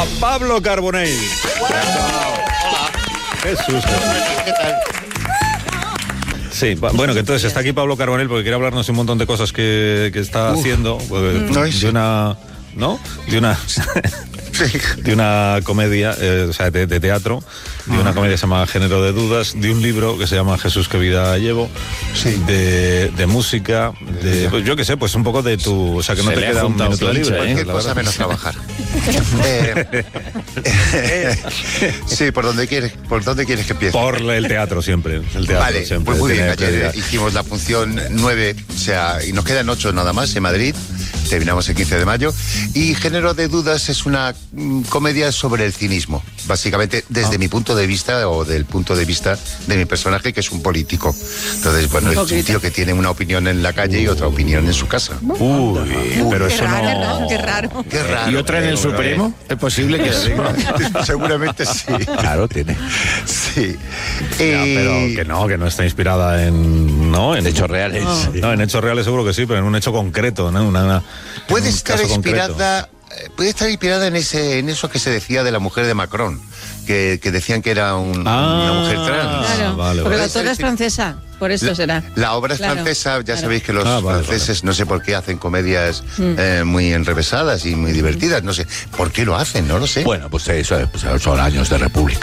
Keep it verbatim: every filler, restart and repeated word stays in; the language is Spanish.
a Pablo Carbonell. Hola. Jesús. ¿Qué tal? Sí, bueno, que entonces está aquí Pablo Carbonell porque quiere hablarnos de un montón de cosas que, que está Uf. haciendo. Pues, no, de sí. una... ¿No? De una... de una comedia, eh, o sea, de, de teatro, de una comedia que se llama Género de Dudas, de un libro que se llama Jesús, qué vida llevo, sí. de, de música, de, pues yo qué sé, pues un poco de tu... O sea, que no se te queda un minuto un libre. ¿eh? Cualquier cosa menos trabajar. eh, eh, sí, ¿por dónde quieres, por dónde quieres que empiece? Por el teatro siempre. El teatro vale, siempre pues muy bien, ayer prioridad. Hicimos la función nueve, o sea, y nos quedan ocho nada más en Madrid. Terminamos el quince de mayo. Y Género de Dudas es una mm, comedia sobre el cinismo. Básicamente, desde ah. mi punto de vista, o del punto de vista de mi personaje, que es un político. Entonces, bueno, es un tío que tiene una opinión en la calle y otra opinión en su casa. Uy, Uy pero qué eso raro, no... ¿no? Qué raro. Qué raro. ¿Y otra en el Supremo? ¿Es posible que sí? Seguramente sí. Claro, tiene. Sí. Ya, eh... pero que no, que no está inspirada en... ¿no? En hechos reales. No. Sí. no, en hechos reales seguro que sí, pero en un hecho concreto, ¿no? Una, una, puede un estar inspirada... Concreto. Puede estar inspirada en ese en eso que se decía de la mujer de Macron, que, que decían que era un, ah, una mujer trans. Claro, vale, porque vale. la autora es francesa, por eso la, será. La obra es claro, francesa, ya claro. sabéis que los ah, vale, franceses vale. no sé por qué hacen comedias mm. eh, muy enrevesadas y muy divertidas, no sé por qué lo hacen, no lo sé. Bueno, pues eso, pues son años de república.